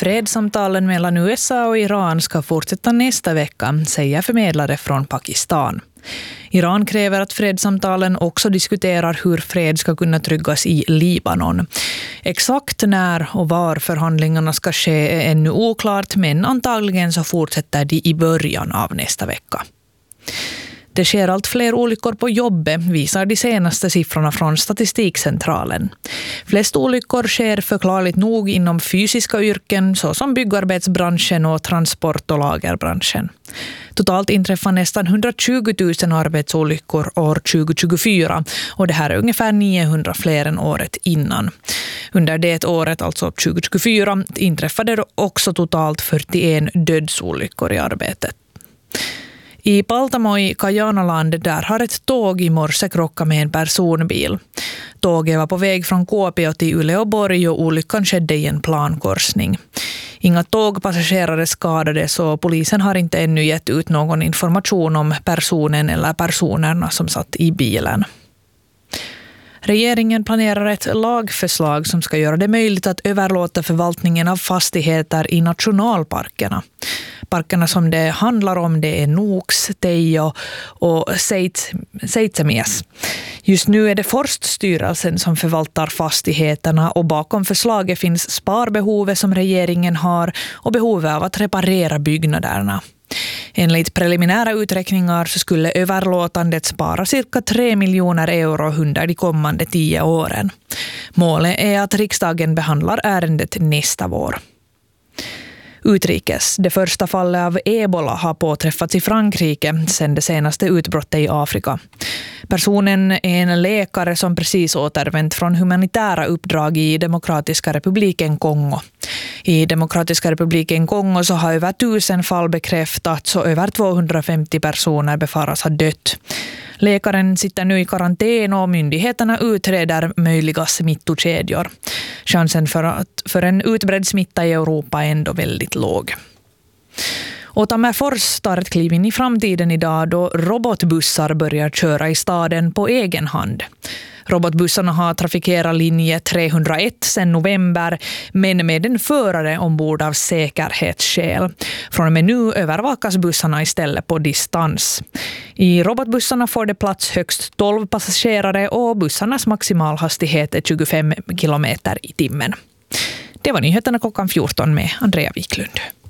Fredssamtalen mellan USA och Iran ska fortsätta nästa vecka, säger förmedlare från Pakistan. Iran kräver att fredssamtalen också diskuterar hur fred ska kunna tryggas i Libanon. Exakt när och var förhandlingarna ska ske är ännu oklart, men antagligen så fortsätter de i början av nästa vecka. Det sker allt fler olyckor på jobbet, visar de senaste siffrorna från Statistikcentralen. Flest olyckor sker förklarligt nog inom fysiska yrken såsom byggarbetsbranschen och transport- och lagerbranschen. Totalt inträffar nästan 120 000 arbetsolyckor år 2024 och det här är ungefär 900 fler än året innan. Under det året, alltså 2024, inträffade det också totalt 41 dödsolyckor i arbetet. I Paltamo i Kajanaland där har ett tåg i morse krockat med en personbil. Tåget var på väg från Kuopio till Uleåborg och olyckan skedde i en plankorsning. Inga tågpassagerare skadades och polisen har inte ännu gett ut någon information om personen eller personerna som satt i bilen. Regeringen planerar ett lagförslag som ska göra det möjligt att överlåta förvaltningen av fastigheter i nationalparkerna. Parkerna som det handlar om det är Nuuks, Teijo och Seitsemies. Just nu är det Forststyrelsen som förvaltar fastigheterna och bakom förslaget finns sparbehovet som regeringen har och behovet av att reparera byggnaderna. Enligt preliminära uträkningar så skulle överlåtandet spara cirka 3 miljoner euro under de kommande 10 åren. Målet är att riksdagen behandlar ärendet nästa vår. Utrikes. Det första fallet av ebola har påträffats i Frankrike sedan det senaste utbrottet i Afrika. Personen är en läkare som precis återvänt från humanitära uppdrag i Demokratiska republiken Kongo. I Demokratiska republiken Kongo så har över 1000 fall bekräftats och över 250 personer befaras ha dött. Läkaren sitter nu i karantän och myndigheterna utreder möjliga smittokedjor. Chansen för en utbredd smitta i Europa är ändå väldigt låg. Och Tammerfors tar ett kliv in i framtiden idag då robotbussar börjar köra i staden på egen hand. Robotbussarna har trafikerat linje 301 sedan november men med en förare ombord av säkerhetsskäl. Från och med nu övervakas bussarna istället på distans. I robotbussarna får det plats högst 12 passagerare och bussarnas maximalhastighet är 25 km i timmen. Det var nyheterna klockan 14 med Andrea Wiklund.